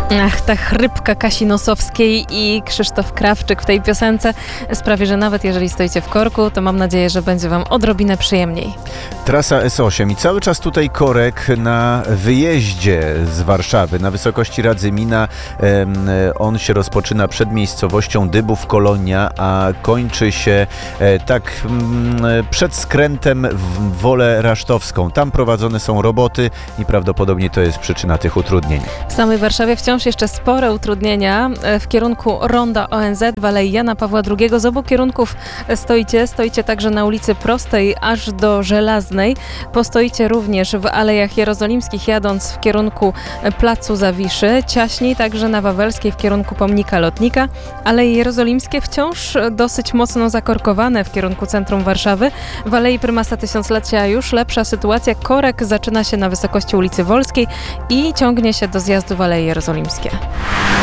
Ach, ta chrypka Kasi Nosowskiej i Krzysztof Krawczyk w tej piosence sprawi, że nawet jeżeli stoicie w korku, to mam nadzieję, że będzie wam odrobinę przyjemniej. Trasa S8 i cały czas tutaj korek na wyjeździe z Warszawy, na wysokości Radzymina. On się rozpoczyna przed miejscowością Dybów-Kolonia, a kończy się przed skrętem w Wolę Rasztowską. Tam prowadzone są roboty i prawdopodobnie to jest przyczyna tych utrudnień. W samej Warszawie wciąż jeszcze spore utrudnienia w kierunku ronda ONZ w Alei Jana Pawła II. Z obu kierunków stoicie także na ulicy Prostej aż do Żelaznej. Postoicie również w Alejach Jerozolimskich jadąc w kierunku Placu Zawiszy. Ciaśniej także na Wawelskiej w kierunku Pomnika Lotnika. Aleje Jerozolimskie wciąż dosyć mocno zakorkowane w kierunku centrum Warszawy. W Alei Prymasa Tysiąclecia już lepsza sytuacja. Korek zaczyna się na wysokości ulicy Wolskiej i ciągnie się do zjazdu w Aleje Jerozolimskie.